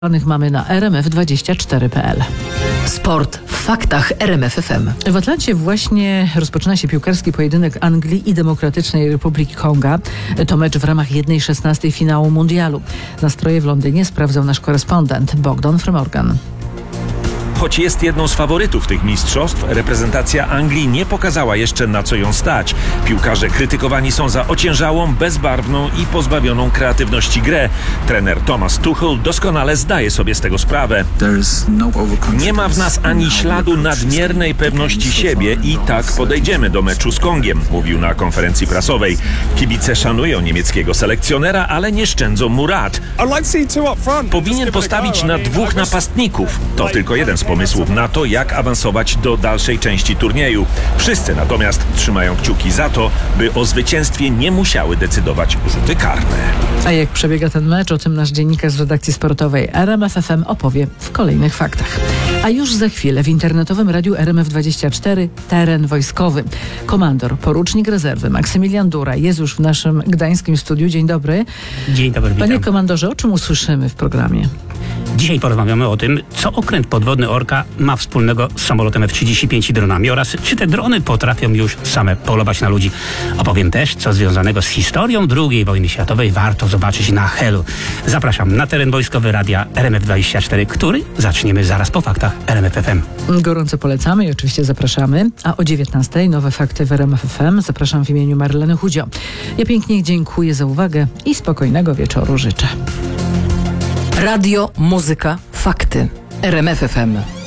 Mamy na rmf24.pl. Sport w faktach RMF FM. W Atlancie właśnie rozpoczyna się piłkarski pojedynek Anglii i Demokratycznej Republiki Konga. To mecz w ramach 1/16 finału mundialu. Nastroje w Londynie sprawdzał nasz korespondent Bogdan Frymorgan. Choć jest jedną z faworytów tych mistrzostw, reprezentacja Anglii nie pokazała jeszcze, na co ją stać. Piłkarze krytykowani są za ociężałą, bezbarwną i pozbawioną kreatywności grę. Trener Thomas Tuchel doskonale zdaje sobie z tego sprawę. Nie ma w nas ani śladu nadmiernej pewności siebie i tak podejdziemy do meczu z Kongiem, mówił na konferencji prasowej. Kibice szanują niemieckiego selekcjonera, ale nie szczędzą mu rad. Powinien postawić na dwóch napastników. To tylko jeden z pomysłów na to, jak awansować do dalszej części turnieju. Wszyscy natomiast trzymają kciuki za to, by o zwycięstwie nie musiały decydować rzuty karne. A jak przebiega ten mecz, o tym nasz dziennikarz z redakcji sportowej RMF FM opowie w kolejnych faktach. A już za chwilę w internetowym radiu RMF24 teren wojskowy. Komandor, porucznik rezerwy Maksymilian Dura jest już w naszym gdańskim studiu. Dzień dobry. Dzień dobry, witam. Panie komandorze, o czym usłyszymy w programie? Dzisiaj porozmawiamy o tym, co okręt podwodny Orka ma wspólnego z samolotem F-35 i dronami oraz czy te drony potrafią już same polować na ludzi. Opowiem też, co związanego z historią II wojny światowej warto zobaczyć na Helu. Zapraszam na teren wojskowy radia RMF24, który zaczniemy zaraz po faktach RMF FM. Gorąco polecamy i oczywiście zapraszamy. A o 19:00 nowe fakty w RMF FM. Zapraszam w imieniu Marleny Chudzio. Ja pięknie dziękuję za uwagę i spokojnego wieczoru życzę. Radio, muzyka, fakty. RMF FM.